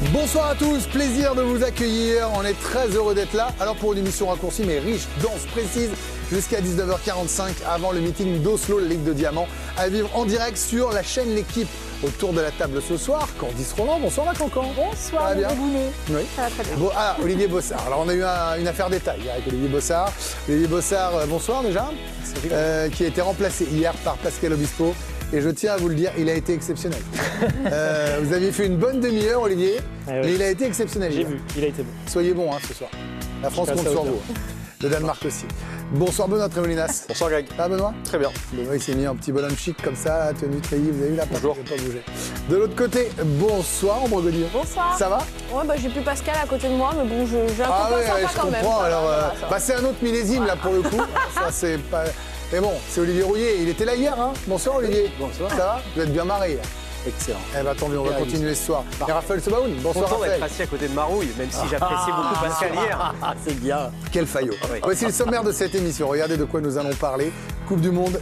Bonsoir à tous, plaisir de vous accueillir. On est très heureux d'être là. Alors pour une émission raccourcie mais riche, dense, précise, jusqu'à 19h45 avant le meeting d'Oslo, la Ligue de Diamant, à vivre en direct sur la chaîne L'équipe. Autour de la table ce soir, Candice Roland. Bonsoir la Cancan. Bonsoir, ça va bien? Oui, ça va très bien. Olivier Bossard. Alors on a eu une affaire détail avec Olivier Bossard. Olivier Bossard, bonsoir déjà. Qui a été remplacé hier par Pascal Obispo. Et je tiens à vous le dire, il a été exceptionnel. Vous aviez fait une bonne demi-heure, Olivier, mais il a été exceptionnel. J'ai vu, il a été bon. Soyez bon ce soir. La France compte sur vous. Le Danemark aussi. Bonsoir Benoît Trémolinas. Bonsoir Greg. Ça va Benoît? Très bien. Benoît il s'est mis un petit bonhomme chic comme ça, tenue treillis, vous avez vu la porte, Bonjour. il n'a pas bougé. De l'autre côté, bonsoir Ambre Godier. Bonsoir. Ça va? Ouais, j'ai plus Pascal à côté de moi, mais bon, j'ai un copain sympa je quand même. comprends. Alors, Ça va. c'est un autre millésime là pour le coup. Ça c'est pas. Mais bon, c'est Olivier Rouillet. Il était là hier, hein? Bonsoir Olivier. Bonsoir. Ça va? Vous êtes bien marré. Excellent. Eh ben tant mieux, on va continuer ce soir. Et Raphaël Sebaoun, bonsoir Content Raphaël. d'être assis à côté de Marouille, même si j'apprécie beaucoup Pascal hier. C'est bien. Quel faillot. Oui. Voici le sommaire de cette émission. Regardez de quoi nous allons parler. Coupe du Monde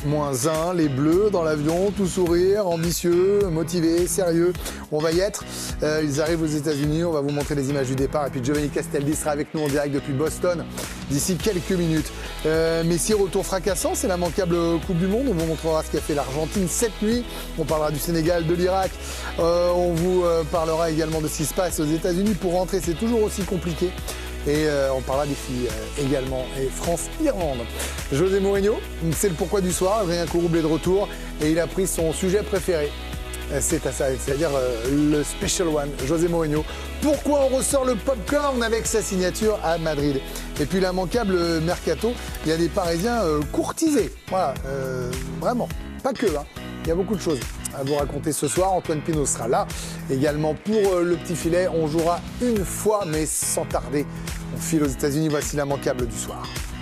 J-1, les Bleus dans l'avion, tout sourire, ambitieux, motivés, sérieux. On va y être. Ils arrivent aux États-Unis, on va vous montrer les images du départ. Et puis Giovanni Castaldi sera avec nous en direct depuis Boston d'ici quelques minutes. Messi retour fracassant, c'est l'immanquable Coupe du Monde. On vous montrera ce qu'a fait l'Argentine cette nuit. On parlera du Sénégal, de l'Irak. On vous parlera également de ce qui se passe aux États-Unis. Pour rentrer, c'est toujours aussi compliqué. Et on parlera des filles également. Et France-Irlande. José Mourinho, c'est le pourquoi du soir. Adrien Couroub est de retour. Et il a pris son sujet préféré. C'est à ça, c'est-à-dire le Special One, José Mourinho. Pourquoi on ressort le popcorn avec sa signature à Madrid? Et puis l'immanquable Mercato, il y a des Parisiens courtisés. Voilà, vraiment, pas que. Il y a beaucoup de choses à vous raconter ce soir. Antoine Pinault sera là également pour le petit filet. On jouera une fois, mais sans tarder. On file aux États-Unis. Voici l'immanquable du soir.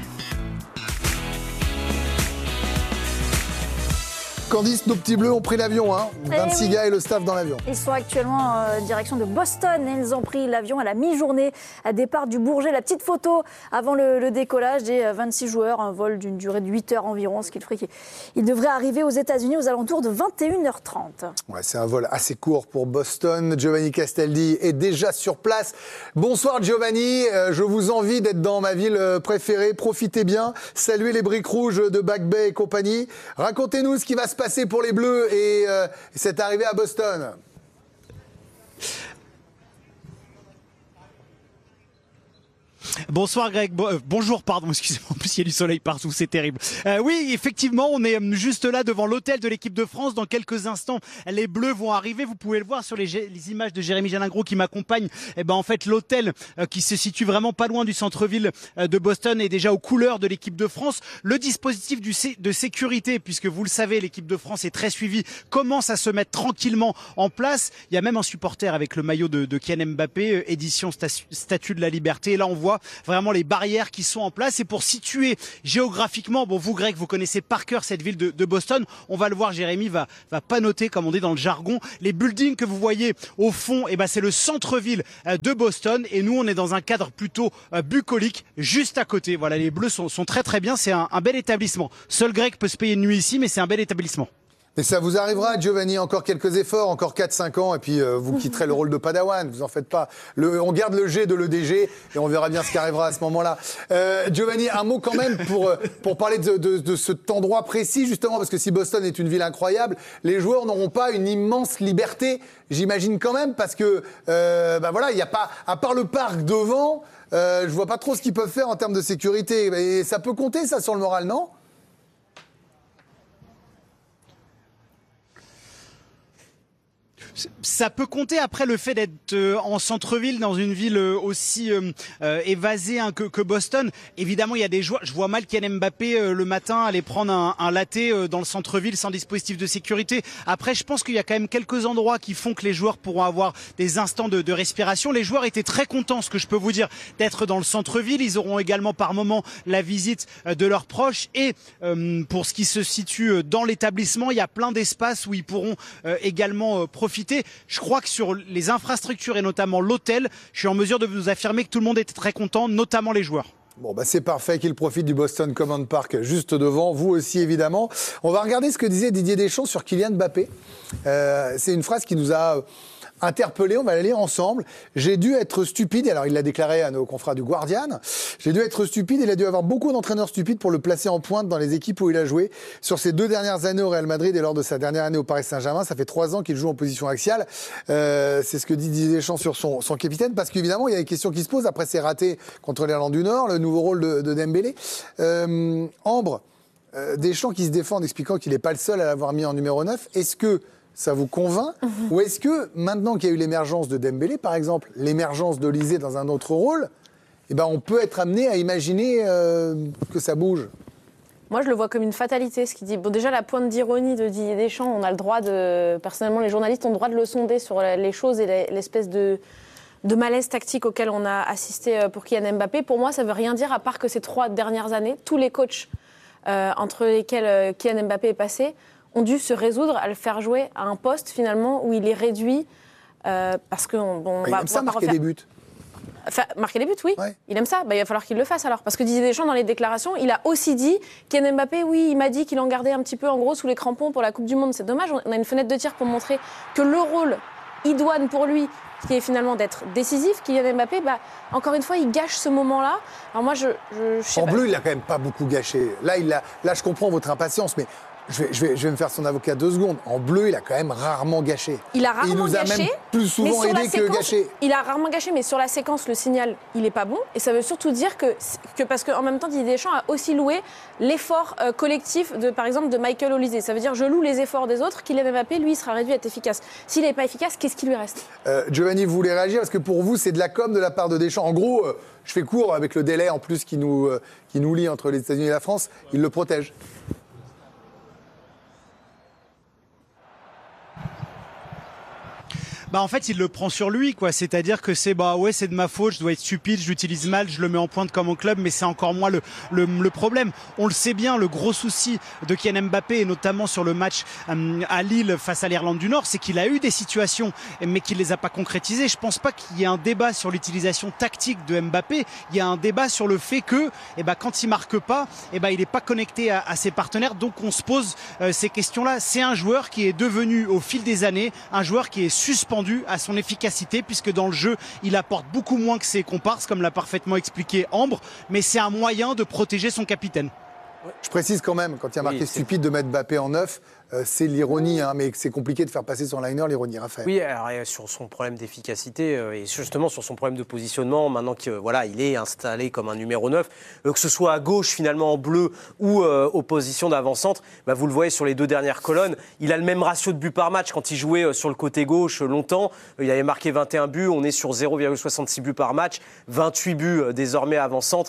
Candice, nos petits bleus ont pris l'avion, 26 gars et le staff dans l'avion. Ils sont actuellement en direction de Boston. Ils ont pris l'avion à la mi-journée, à départ du Bourget. La petite photo avant le décollage des 26 joueurs, un vol d'une durée de 8 heures environ, ce qui ferait qu'ils devraient arriver aux États-Unis aux alentours de 21h30. Ouais, c'est un vol assez court pour Boston. Giovanni Castaldi est déjà sur place. Bonsoir Giovanni, je vous envie d'être dans ma ville préférée. Profitez bien, saluez les briques rouges de Back Bay et compagnie. Racontez-nous ce qui va se passer pour les Bleus et cette arrivée à Boston. Bonsoir Greg, bonjour pardon, excusez-moi, en plus il y a du soleil partout, c'est terrible. Oui, effectivement, on est juste là devant l'hôtel de l'équipe de France. Dans quelques instants, les Bleus vont arriver. Vous pouvez le voir sur les images de Jérémy Jalingro qui m'accompagne. En fait, l'hôtel qui se situe vraiment pas loin du centre-ville de Boston est déjà aux couleurs de l'équipe de France. Le dispositif de sécurité, puisque vous le savez, l'équipe de France est très suivie, commence à se mettre tranquillement en place. Il y a même un supporter avec le maillot de Kylian Mbappé, édition Statue de la Liberté. Et là, on voit vraiment les barrières qui sont en place. Et pour situer géographiquement, bon, vous Greg, vous connaissez par cœur cette ville de Boston. On va le voir, Jérémy va pas noter, comme on dit dans le jargon. Les buildings que vous voyez au fond, c'est le centre-ville de Boston. Et nous, on est dans un cadre plutôt bucolique, juste à côté. Voilà, les Bleus sont très très bien. C'est un bel établissement. Seul Greg peut se payer une nuit ici, mais c'est un bel établissement. Et ça vous arrivera, Giovanni, encore quelques efforts, encore 4-5 ans, et puis vous quitterez le rôle de Padawan, vous en faites pas. On garde le G de l'EDG, et on verra bien ce qui arrivera à ce moment-là. Giovanni, un mot quand même pour parler de cet endroit précis, justement, parce que si Boston est une ville incroyable, les joueurs n'auront pas une immense liberté, j'imagine quand même, parce que, voilà, il n'y a pas, à part le parc devant, je vois pas trop ce qu'ils peuvent faire en termes de sécurité. Et ça peut compter, ça, sur le moral, non ? Ça peut compter après le fait d'être en centre-ville, dans une ville aussi évasée que Boston. Évidemment, il y a des joueurs. Je vois mal Kylian Mbappé le matin aller prendre un latte dans le centre-ville sans dispositif de sécurité. Après, je pense qu'il y a quand même quelques endroits qui font que les joueurs pourront avoir des instants de respiration. Les joueurs étaient très contents, ce que je peux vous dire, d'être dans le centre-ville. Ils auront également par moment la visite de leurs proches. Et pour ce qui se situe dans l'établissement, il y a plein d'espaces où ils pourront également profiter. Je crois que sur les infrastructures et notamment l'hôtel, je suis en mesure de vous affirmer que tout le monde était très content, notamment les joueurs. Bon, bah c'est parfait qu'il profite du Boston Common Park juste devant, vous aussi évidemment. On va regarder ce que disait Didier Deschamps sur Kylian Mbappé. C'est une phrase qui nous a interpellés, on va la lire ensemble. J'ai dû être stupide, alors il l'a déclaré à nos confrères du Guardian, j'ai dû être stupide, il a dû avoir beaucoup d'entraîneurs stupides pour le placer en pointe dans les équipes où il a joué. Sur ses 2 dernières années au Real Madrid et lors de sa dernière année au Paris Saint-Germain, ça fait 3 ans qu'il joue en position axiale. C'est ce que dit Didier Deschamps sur son capitaine, parce qu'évidemment, il y a des questions qui se posent après ses ratés contre l'Irlande du Nord, le nouveau rôle de Dembélé. Ambre, Deschamps qui se défend en expliquant qu'il n'est pas le seul à l'avoir mis en numéro 9, est-ce que ça vous convainc? Ou est-ce que, maintenant qu'il y a eu l'émergence de Dembélé, par exemple, l'émergence d'Olysée dans un autre rôle, eh ben on peut être amené à imaginer que ça bouge? Moi, je le vois comme une fatalité, ce qu'il dit. Bon, déjà, la pointe d'ironie de Didier Deschamps, on a le droit de... Personnellement, les journalistes ont le droit de le sonder sur les choses et l'espèce de malaise tactique auquel on a assisté pour Kylian Mbappé. Pour moi, ça ne veut rien dire, à part que ces 3 dernières années, tous les coachs entre lesquels Kylian Mbappé est passé ont dû se résoudre à le faire jouer à un poste, finalement, où il est réduit parce que... Il aime ça, marquer des buts. Enfin, marquer des buts, oui. Ouais. Il aime ça. Bah, il va falloir qu'il le fasse alors. Parce que Didier Deschamps, dans les déclarations, il a aussi dit Kylian Mbappé, oui, il m'a dit qu'il en gardait un petit peu, en gros, sous les crampons pour la Coupe du Monde. C'est dommage. On a une fenêtre de tir pour montrer que le rôle idoine pour lui, qui est finalement d'être décisif, Kylian Mbappé, bah, encore une fois, il gâche ce moment-là. Alors moi, je sais pas. En bleu, il n'a quand même pas beaucoup gâché. Là, je comprends votre impatience, mais... Je vais me faire son avocat 2 secondes. En bleu, il a quand même rarement gâché. Il a rarement gâché. Il nous a même plus souvent aidé que gâché. Il a rarement gâché, mais sur la séquence, le signal, il n'est pas bon. Et ça veut surtout dire que parce qu'en même temps, Didier Deschamps a aussi loué l'effort collectif, par exemple, de Michael Olysée. Ça veut dire je loue les efforts des autres. Kylian Mbappé, lui, il sera réduit à être efficace. S'il n'est pas efficace, qu'est-ce qui lui reste? Giovanni, vous voulez réagir? Parce que pour vous, c'est de la com de la part de Deschamps. En gros, je fais court avec le délai en plus qui nous lie entre les États-Unis et la France. Il le protège. Bah en fait il le prend sur lui quoi, c'est-à-dire que c'est c'est de ma faute, je dois être stupide, je l'utilise mal, je le mets en pointe comme au club, mais c'est encore moi le problème. On le sait bien, le gros souci de Kylian Mbappé et notamment sur le match à Lille face à l'Irlande du Nord, c'est qu'il a eu des situations mais qu'il les a pas concrétisées. Je pense pas qu'il y ait un débat sur l'utilisation tactique de Mbappé, il y a un débat sur le fait que quand il marque pas, il est pas connecté à ses partenaires, donc on se pose ces questions-là. C'est un joueur qui est devenu au fil des années un joueur qui est suspendu à son efficacité, puisque dans le jeu il apporte beaucoup moins que ses comparses, comme l'a parfaitement expliqué Ambre, mais c'est un moyen de protéger son capitaine. Je précise quand même, quand il y a marqué stupide de mettre Mbappé en 9, c'est l'ironie, mais c'est compliqué de faire passer son liner, l'ironie, Raphaël. Oui, alors, sur son problème d'efficacité et justement sur son problème de positionnement, maintenant qu'il est installé comme un numéro 9, que ce soit à gauche finalement en bleu ou aux positions d'avant-centre, vous le voyez sur les 2 dernières colonnes, il a le même ratio de buts par match. Quand il jouait sur le côté gauche longtemps, il avait marqué 21 buts, on est sur 0,66 buts par match, 28 buts désormais avant-centre,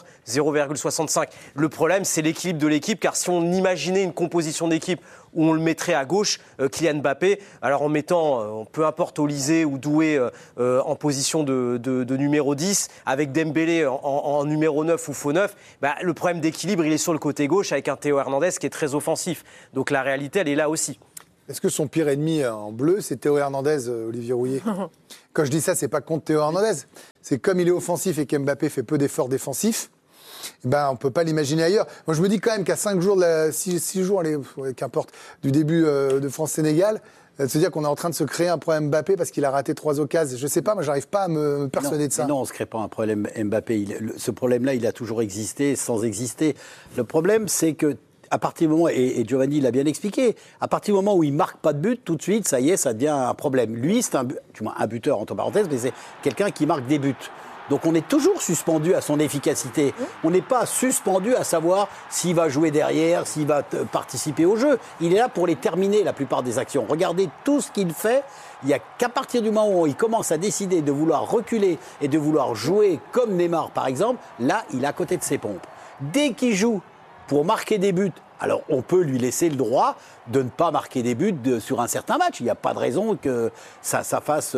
0,65. Le problème, c'est l'équilibre de l'équipe, car si on imaginait une composition d'équipe où on le mettrait à gauche, Kylian Mbappé, alors en mettant, peu importe, Olysée ou Doué en position de numéro 10, avec Dembélé en numéro 9 ou faux 9, le problème d'équilibre, il est sur le côté gauche avec un Théo Hernandez qui est très offensif. Donc la réalité, elle est là aussi. Est-ce que son pire ennemi en bleu, c'est Théo Hernandez, Olivier Rouillet? Quand je dis ça, c'est pas contre Théo Hernandez. C'est comme il est offensif et qu'Mbappé fait peu d'efforts défensifs, on ne peut pas l'imaginer ailleurs. Moi, je me dis quand même qu'à 5 jours, 6 jours, qu'importe, du début de France-Sénégal, de se dire qu'on est en train de se créer un problème Mbappé parce qu'il a raté 3 occasions. Je ne sais pas, moi, j'arrive pas à me persuader de ça. Non, on ne se crée pas un problème Mbappé. Ce problème-là, il a toujours existé sans exister. Le problème, c'est que à partir du moment, et Giovanni l'a bien expliqué, à partir du moment où il ne marque pas de but, tout de suite, ça y est, ça devient un problème. Lui, c'est un buteur, entre parenthèses, mais c'est quelqu'un qui marque des buts. Donc on est toujours suspendu à son efficacité. On n'est pas suspendu à savoir s'il va jouer derrière, s'il va participer au jeu. Il est là pour les terminer, la plupart des actions. Regardez tout ce qu'il fait. Il n'y a qu'à partir du moment où il commence à décider de vouloir reculer et de vouloir jouer comme Neymar, par exemple, là, il est à côté de ses pompes. Dès qu'il joue pour marquer des buts, alors on peut lui laisser le droit de ne pas marquer des buts sur un certain match. Il n'y a pas de raison que ça fasse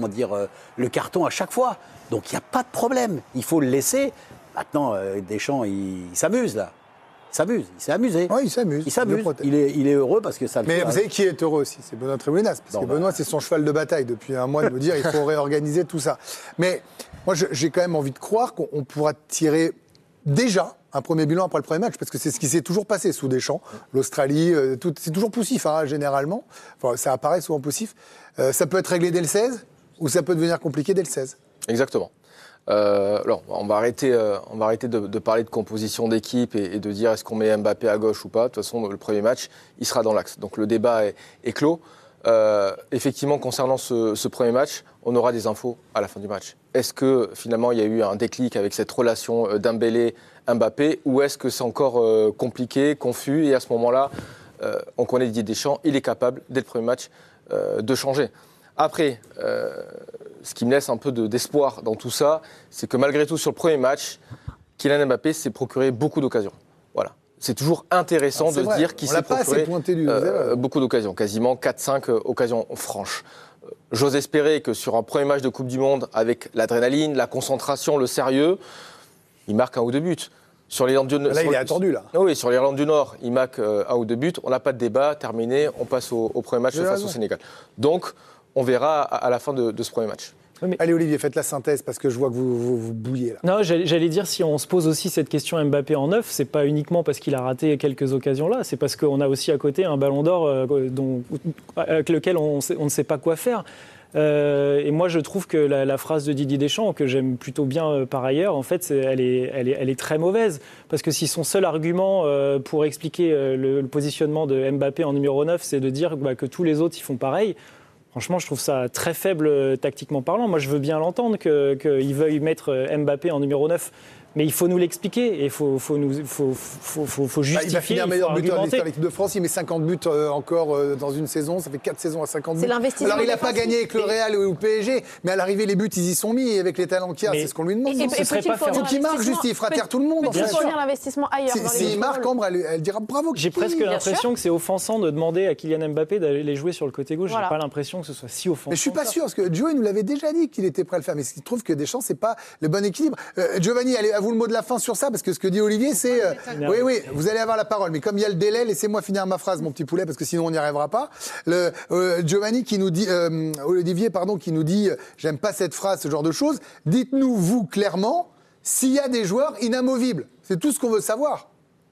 le carton à chaque fois. Donc il n'y a pas de problème. Il faut le laisser. Maintenant, Deschamps, il s'amuse là. Il s'est amusé. Oui, il s'amuse. Il est heureux parce que ça le fait. Mais vous savez qui est heureux aussi? C'est Benoît Triboulinas. Parce que Benoît, c'est son cheval de bataille depuis un mois de nous dire il faut réorganiser tout ça. Mais moi, j'ai quand même envie de croire qu'on pourra tirer déjà un premier bilan après le premier match, parce que c'est ce qui s'est toujours passé sous Deschamps. L'Australie, c'est toujours poussif, hein, généralement. Enfin, ça apparaît souvent poussif. Ça peut être réglé dès le 16, ou ça peut devenir compliqué dès le 16. Exactement. Alors, on va arrêter de parler de composition d'équipe et de dire est-ce qu'on met Mbappé à gauche ou pas. De toute façon, le premier match, il sera dans l'axe. Donc le débat est clos. Effectivement, concernant ce premier match, on aura des infos à la fin du match. Est-ce que finalement il y a eu un déclic avec cette relation Dembélé-Mbappé, ou est-ce que c'est encore compliqué, confus, et à ce moment-là, on connaît Didier Deschamps, il est capable, dès le premier match, de changer. Après, ce qui me laisse un peu d'espoir dans tout ça, c'est que malgré tout, sur le premier match, Kylian Mbappé s'est procuré beaucoup d'occasions. Voilà. C'est toujours intéressant de se dire qu'il s'est procuré beaucoup d'occasions, quasiment 4-5 occasions franches. J'ose espérer que sur un premier match de Coupe du Monde, avec l'adrénaline, la concentration, le sérieux, il marque 1 ou 2 buts. Sur l'Irlande du Nord, là, il est attendu, là. Oui, sur l'Irlande du Nord, il marque 1 ou 2 buts. On n'a pas de débat, terminé, on passe au premier match face au Sénégal. Donc, on verra à la fin de ce premier match. Mais... Allez Olivier, faites la synthèse parce que je vois que vous bouillez là. Non, j'allais dire, si on se pose aussi cette question Mbappé en neuf, c'est pas uniquement parce qu'il a raté quelques occasions là, c'est parce qu'on a aussi à côté un ballon d'or avec lequel on ne sait pas quoi faire. Et moi, je trouve que la phrase de Didier Deschamps, que j'aime plutôt bien par ailleurs, en fait, elle est très mauvaise. Parce que si son seul argument pour expliquer le positionnement de Mbappé en numéro 9, c'est de dire que tous les autres, ils font pareil. Franchement, je trouve ça très faible tactiquement parlant. Moi, je veux bien l'entendre qu'il veuille mettre Mbappé en numéro 9. Mais il faut nous l'expliquer et il faut justifier. Il va finir meilleur buteur de l'équipe de France. Il met 50 buts encore dans une saison. Ça fait 4 saisons à 50 buts. C'est l'investissement. Alors, il n'a pas gagné avec le Real ou le PSG, mais à l'arrivée, les buts, ils y sont mis. Et avec les talents qu'il y a, c'est ce qu'on lui demande. Il faut qu'il marque, juste, il fera taire tout le monde. Il faut fournir l'investissement ailleurs. S'il marque, Ambre, elle dira bravo. J'ai presque l'impression que c'est offensant de demander à Kylian Mbappé d'aller jouer sur le côté gauche. J'ai pas l'impression que ce soit si offensant. Mais je suis pas sûr, parce que Joe nous l'avait déjà dit qu'il était prêt à le faire. Mais il trouve que Deschamps, c'est pas le bon équilibre. Giovanni, allez, à vous le mot de la fin sur ça, parce que ce que dit Olivier, c'est oui, vous allez avoir la parole, mais comme il y a le délai, laissez-moi finir ma phrase, mon petit poulet, parce que sinon on n'y arrivera pas. Giovanni qui nous dit, Olivier, pardon, qui nous dit, j'aime pas cette phrase, ce genre de choses. Dites-nous, vous, clairement, s'il y a des joueurs inamovibles. C'est tout ce qu'on veut savoir.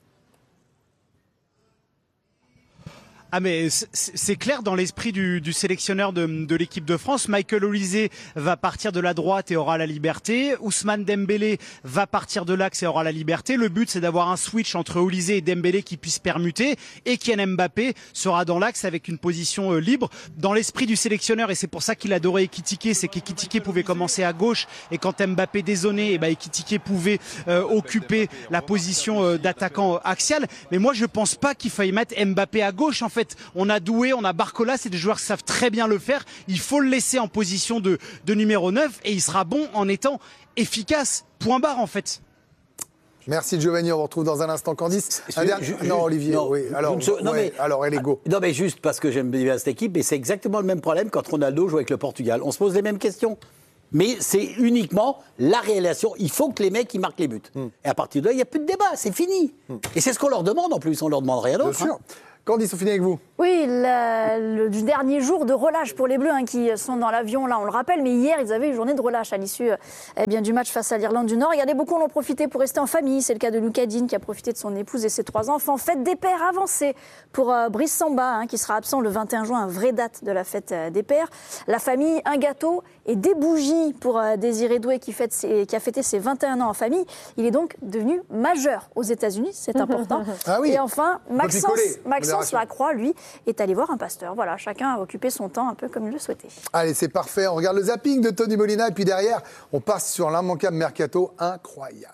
Ah mais c'est clair dans l'esprit du sélectionneur de l'équipe de France. Michael Olise va partir de la droite et aura la liberté. Ousmane Dembélé va partir de l'axe et aura la liberté. Le but c'est d'avoir un switch entre Olise et Dembélé qui puisse permuter. Et Kylian Mbappé sera dans l'axe avec une position libre. Dans l'esprit du sélectionneur, et c'est pour ça qu'il adorait Ekitike, c'est qu'Ekitike pouvait commencer à gauche. Et quand Mbappé dézonait, Ekitike pouvait occuper la position d'attaquant axial. Mais moi je pense pas qu'il faille mettre Mbappé à gauche en fait. On a Doué, on a Barcola, c'est des joueurs qui savent très bien le faire. Il faut le laisser en position de numéro 9 et il sera bon en étant efficace. Point barre en fait. Merci Giovanni, on vous retrouve dans un instant. Candice, non Olivier, non, oui. Alors elle est go. Non mais juste parce que j'aime bien cette équipe, mais c'est exactement le même problème quand Ronaldo joue avec le Portugal. On se pose les mêmes questions. Mais c'est uniquement la réalisation. Il faut que les mecs ils marquent les buts. Et à partir de là, il n'y a plus de débat, c'est fini. Et c'est ce qu'on leur demande en plus, on leur demande rien d'autre. Bien sûr. Candice, on finit avec vous. Oui, du dernier jour de relâche pour les Bleus qui sont dans l'avion, là, on le rappelle. Mais hier, ils avaient une journée de relâche à l'issue du match face à l'Irlande du Nord. Regardez, beaucoup en ont profité pour rester en famille. C'est le cas de Lucas Digne qui a profité de son épouse et ses 3 enfants. Fête des pères avancée pour Brice Samba, qui sera absent le 21 juin, vraie date de la fête des pères. La famille, un gâteau et des bougies pour Désiré Doué qui a fêté ses 21 ans en famille. Il est donc devenu majeur aux États-Unis, c'est important. Ah oui. Et enfin, Maxence Lacroix, lui, est allé voir un pasteur. Voilà, chacun a occupé son temps un peu comme il le souhaitait. Allez, c'est parfait. On regarde le zapping de Tony Molina et puis derrière, on passe sur l'immanquable mercato incroyable.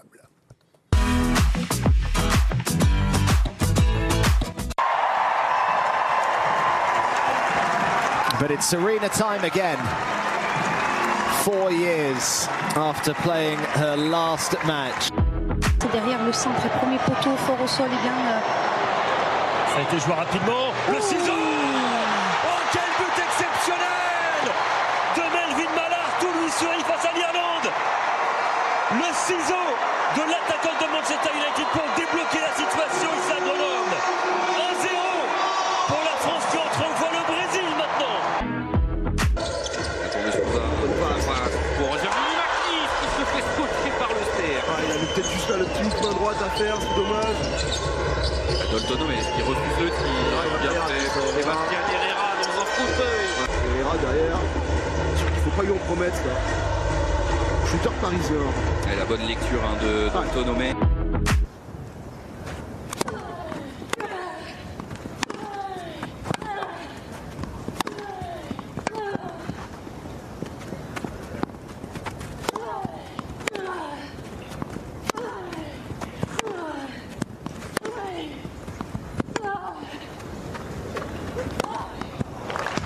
But it's Serena time again. 4 years after playing her last match. C'est derrière le centre, premier poteau, fort au sol et bien. Ça a été joué rapidement. Le ciseau. Oh, quel but exceptionnel de Melvin Mallard, tout lui sourit face à l'Irlande. Le ciseau de l'attaquant de Manchester United pour débloquer la situation ici à Grenoble. 1-0 pour la France qui entrevoit le Brésil maintenant. Pour Jérémy Marquis qui se fait scotcher par le CR. Il a peut-être juste là le petit mouvement faire, c'est dommage. Doltonome, est-ce qu'il refuse le tir? Bien fait. Sébastien Herrera dans un fauteuil. Herrera derrière. Sûr qu'il ne faut pas lui en promettre là. Shooter parisien. Et la bonne lecture de Doltonome.